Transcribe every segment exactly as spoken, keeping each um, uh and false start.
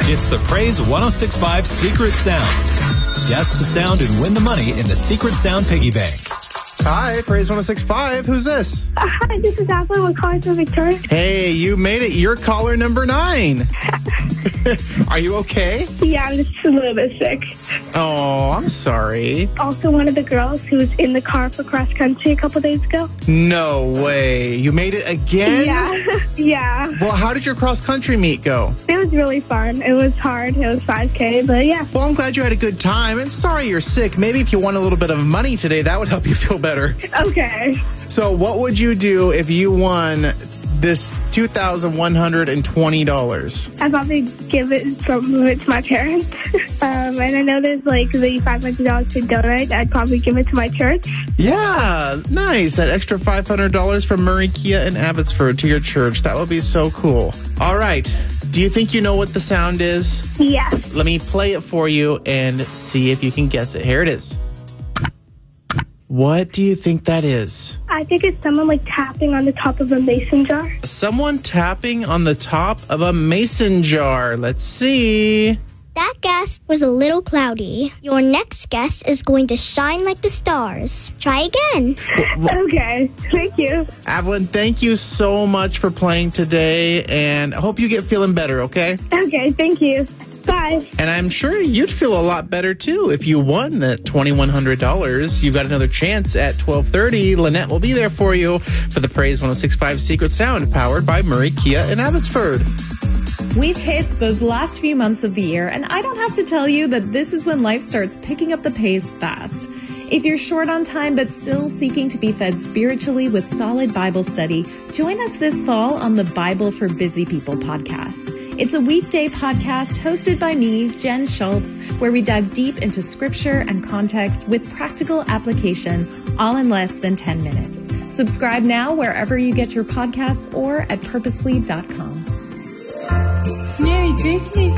It's the Praise one oh six point five Secret Sound. Guess the sound and win the money in the Secret Sound Piggy Bank. Hi, Praise one oh six point five. Who's this? Uh, hi, this is Apple. We're calling from Victoria. Hey, you made it. You're caller number nine. Are you okay? Yeah, I'm just a little bit sick. Oh, I'm sorry. Also, one of the girls who was in the car for cross country a couple days ago. No way. You made it again? Yeah, yeah. Well, how did your cross country meet go? It was really fun. It was hard. It was five K, but yeah. Well, I'm glad you had a good time. I'm sorry you're sick. Maybe if you won a little bit of money today, that would help you feel better. Okay. So what would you do if you won this two thousand one hundred twenty dollars? I'd probably give it some of it to my parents. um, and I know there's like the five hundred dollars to donate. I'd probably give it to my church. Yeah, nice. That extra five hundred dollars from Murray Kia in Abbotsford to your church. That would be so cool. All right. Do you think you know what the sound is? Yes. Let me play it for you and see if you can guess it. Here it is. What do you think that is? I think it's someone like tapping on the top of a mason jar. Someone tapping on the top of a mason jar. Let's see. That guess was a little cloudy. Your next guess is going to shine like the stars. Try again. Okay, thank you. Evelyn, thank you so much for playing today, and I hope you get feeling better, okay? Okay, thank you. Bye. And I'm sure you'd feel a lot better, too, if you won that twenty-one hundred dollars. You've got another chance at twelve thirty. Lynette will be there for you for the Praise one oh six point five Secret Sound, powered by Murray Kia in Abbotsford. We've hit those last few months of the year, and I don't have to tell you that this is when life starts picking up the pace fast. If you're short on time but still seeking to be fed spiritually with solid Bible study, join us this fall on the Bible for Busy People podcast. It's a weekday podcast hosted by me, Jen Schultz, where we dive deep into scripture and context with practical application, all in less than ten minutes. Subscribe now wherever you get your podcasts or at purposely dot com. Merry Christmas.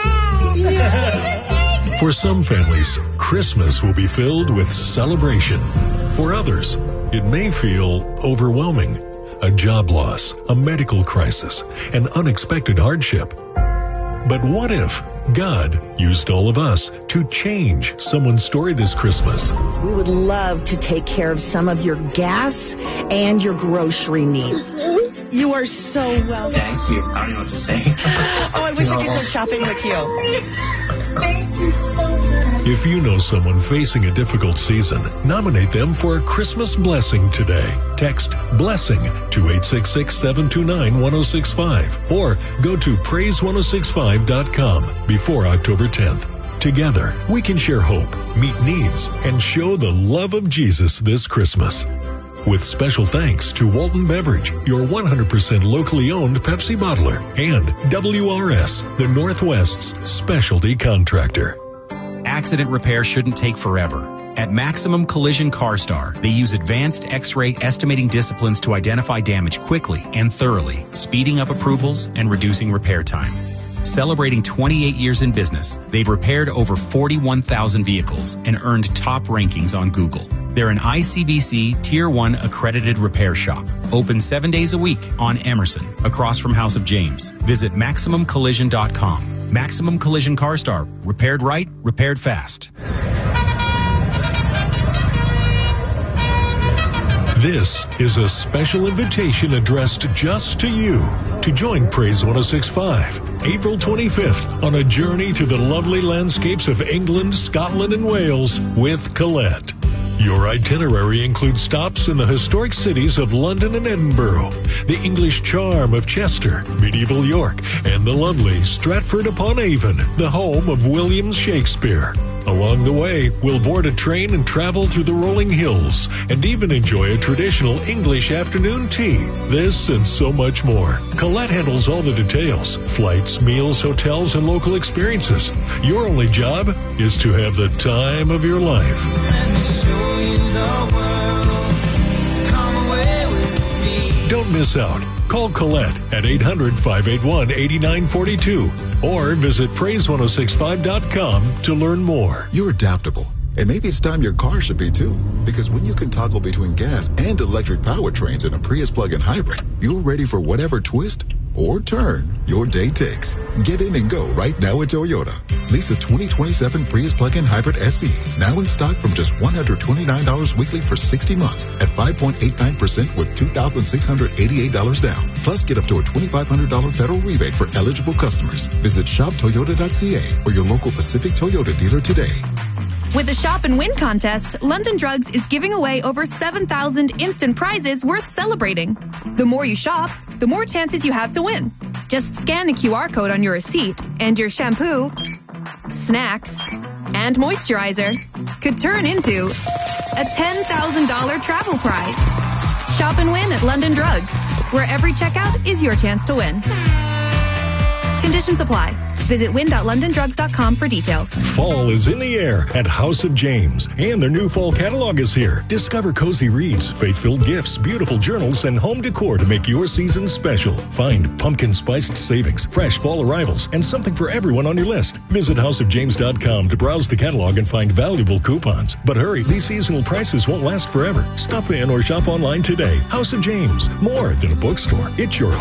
For some families, Christmas will be filled with celebration. For others, it may feel overwhelming. A job loss, a medical crisis, an unexpected hardship. But what if God used all of us to change someone's story this Christmas? We would love to take care of some of your gas and your grocery needs. You are so welcome. Thank you. I don't know what to say. Oh, I wish I could go shopping with you. Thank you so much. If you know someone facing a difficult season, nominate them for a Christmas blessing today. Text BLESSING to eight six six, seven two nine, one oh six five or go to praise one oh six five dot com before October tenth. Together, we can share hope, meet needs, and show the love of Jesus this Christmas. With special thanks to Walton Beverage, your one hundred percent locally owned Pepsi bottler, and W R S, the Northwest's specialty contractor. Accident repair shouldn't take forever. At Maximum Collision CarStar, they use advanced X-ray estimating disciplines to identify damage quickly and thoroughly, speeding up approvals and reducing repair time. Celebrating twenty-eight years in business, they've repaired over forty-one thousand vehicles and earned top rankings on Google. They're an I C B C Tier one accredited repair shop. Open seven days a week on Emerson, across from House of James. Visit maximum collision dot com. Maximum Collision CarStar. Repaired right, repaired fast. This is a special invitation addressed just to you to join Praise one oh six point five, April twenty-fifth, on a journey through the lovely landscapes of England, Scotland, and Wales with Colette. Your itinerary includes stops in the historic cities of London and Edinburgh, the English charm of Chester, medieval York, and the lovely Stratford-upon-Avon, the home of William Shakespeare. Along the way, we'll board a train and travel through the rolling hills and even enjoy a traditional English afternoon tea. This and so much more. Colette handles all the details: flights, meals, hotels, and local experiences. Your only job is to have the time of your life. Let me show you the world. Come away with me. Don't miss out. Call Colette at eight hundred, five eight one, eight nine four two or visit praise one oh six five dot com to learn more. You're adaptable, and maybe it's time your car should be too. Because when you can toggle between gas and electric powertrains in a Prius plug-in hybrid, you're ready for whatever twist or turn your day takes. Get in and go right now at Toyota. Lease a twenty twenty-seven Prius plug-in hybrid S E, now in stock from just one hundred twenty-nine dollars weekly for sixty months at five point eight nine percent with two thousand six hundred eighty-eight dollars down. Plus, get up to a twenty-five hundred dollars federal rebate for eligible customers. Visit shop toyota dot c a or your local Pacific Toyota dealer today. With the Shop and Win contest, London Drugs is giving away over seven thousand instant prizes worth celebrating. The more you shop, the more chances you have to win. Just scan the Q R code on your receipt, and your shampoo, snacks, and moisturizer could turn into a ten thousand dollars travel prize. Shop and win at London Drugs, where every checkout is your chance to win. Conditions apply. Visit win dot london drugs dot com for details. Fall is in the air at House of James, and their new fall catalog is here. Discover cozy reads, faith-filled gifts, beautiful journals, and home decor to make your season special. Find pumpkin-spiced savings, fresh fall arrivals, and something for everyone on your list. Visit house of james dot com to browse the catalog and find valuable coupons. But hurry, these seasonal prices won't last forever. Stop in or shop online today. House of James, more than a bookstore. It's your